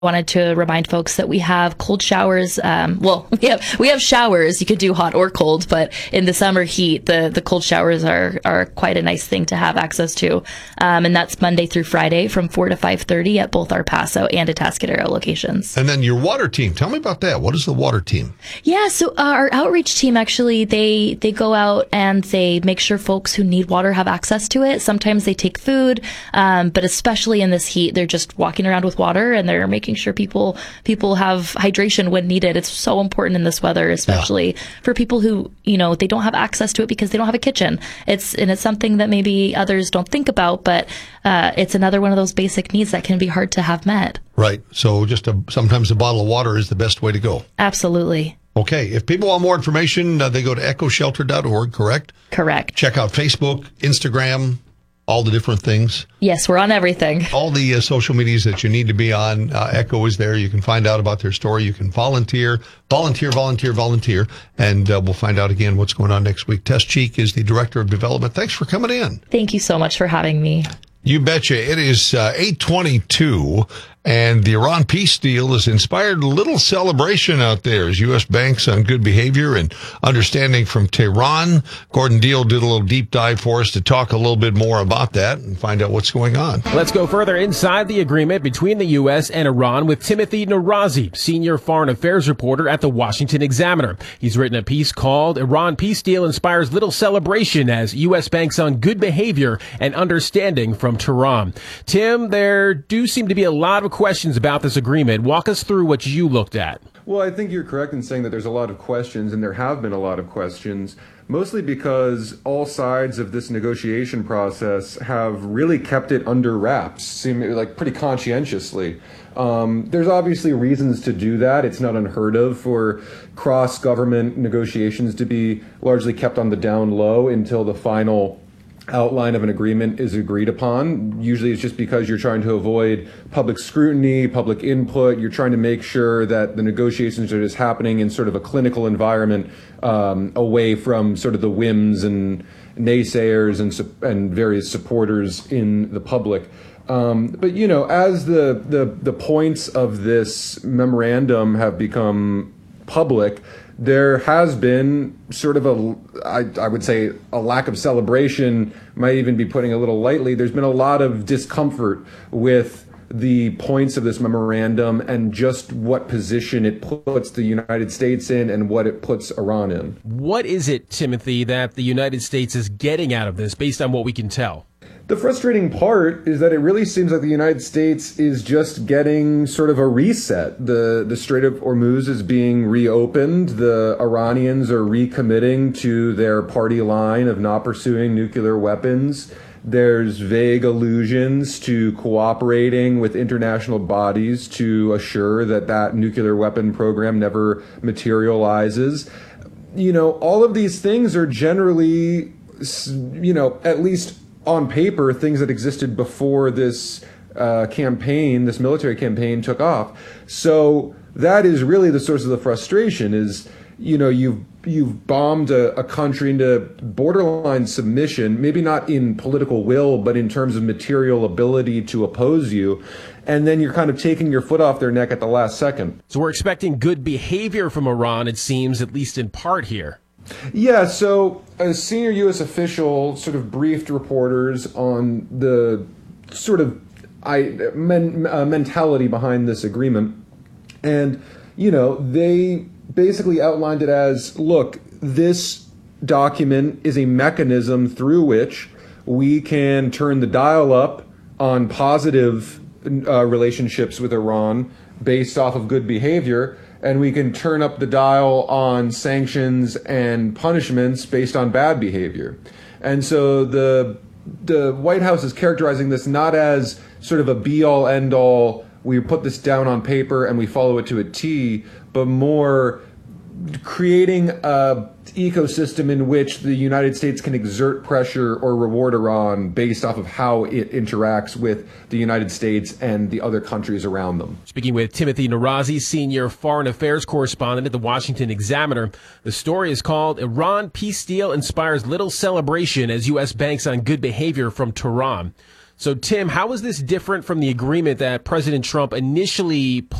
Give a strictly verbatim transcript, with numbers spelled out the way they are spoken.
Wanted to remind folks that we have cold showers. Um, well, we have we have showers. You could do hot or cold, but in the summer heat, the, the cold showers are are quite a nice thing to have access to. Um, and that's Monday through Friday from four to five thirty at both our Paso and Atascadero locations. And then your water team. Tell me about that. What is the water team? Yeah, so uh, our outreach team actually they they go out and they make sure folks who need water have access to it. Sometimes they take food, um, but especially in this heat, they're just walking around with water and they're making sure people people have hydration when needed. It's so important in this weather, especially yeah. for people who, you know, they don't have access to it because they don't have a kitchen. It's and it's something that maybe others don't think about, but uh, it's another one of those basic needs that can be hard to have met. Right. So just a, sometimes a bottle of water is the best way to go. Absolutely. Okay. If people want more information, uh, they go to echo shelter dot org, correct? Correct. Check out Facebook, Instagram, all the different things. Yes, we're on everything. All the uh, social medias that you need to be on. Uh, Echo is there. You can find out about their story. You can volunteer, volunteer, volunteer, volunteer. And uh, we'll find out again what's going on next week. Tess Cheek is the Director of Development. Thanks for coming in. Thank you so much for having me. You betcha. It is uh, eight twenty-two, and the Iran peace deal has inspired a little celebration out there as U S banks on good behavior and understanding from Tehran. Gordon Deal did a little deep dive for us to talk a little bit more about that and find out what's going on. Let's go further inside the agreement between the U S and Iran with Timothy Narazi, senior foreign affairs reporter at the Washington Examiner. He's written a piece called Iran Peace Deal Inspires Little Celebration as U S banks on good behavior and understanding from Tehran. Tim, there do seem to be a lot of questions about this agreement. Walk us through what you looked at. Well, I think you're correct in saying that there's a lot of questions, and there have been a lot of questions, mostly because all sides of this negotiation process have really kept it under wraps, seem like pretty conscientiously. Um, there's obviously reasons to do that. It's not unheard of for cross-government negotiations to be largely kept on the down low until the final outline of an agreement is agreed upon. Usually it's just because you're trying to avoid public scrutiny, public input. You're trying to make sure that the negotiations are just happening in sort of a clinical environment, um, away from sort of the whims and naysayers and, and various supporters in the public. Um, but, you know, as the, the, the points of this memorandum have become public, there has been sort of a, I, I would say, a lack of celebration, might even be putting it a little lightly. There's been a lot of discomfort with the points of this memorandum and just what position it puts the United States in and what it puts Iran in. What is it, Timothy, that the United States is getting out of this based on what we can tell? The frustrating part is that it really seems like the United States is just getting sort of a reset. The the Strait of Hormuz is being reopened. The Iranians are recommitting to their party line of not pursuing nuclear weapons. There's vague allusions to cooperating with international bodies to assure that that nuclear weapon program never materializes. You know, all of these things are generally, you know, at least on paper, things that existed before this uh, campaign, this military campaign took off. So that is really the source of the frustration is, you know, you've, you've bombed a, a country into borderline submission, maybe not in political will, but in terms of material ability to oppose you. And then you're kind of taking your foot off their neck at the last second. So we're expecting good behavior from Iran, it seems, at least in part here. Yeah, so a senior U S official sort of briefed reporters on the sort of I, men, uh, mentality behind this agreement. And, you know, they basically outlined it as, look, this document is a mechanism through which we can turn the dial up on positive uh, relationships with Iran based off of good behavior, and we can turn up the dial on sanctions and punishments based on bad behavior. And so the the White House is characterizing this not as sort of a be-all, end-all, we put this down on paper and we follow it to a T, but more creating a ecosystem in which the United States can exert pressure or reward Iran based off of how it interacts with the United States and the other countries around them. Speaking with Timothy Narazi, senior foreign affairs correspondent at the Washington Examiner. The story is called Iran Peace Deal Inspires Little Celebration as U S Banks on Good Behavior from Tehran. So, Tim, how is this different from the agreement that President Trump initially